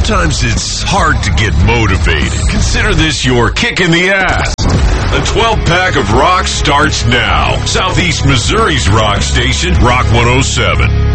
Sometimes it's hard to get motivated. Consider this your kick in the ass. A 12-pack of rock starts now. Southeast Missouri's rock station, Rock 107.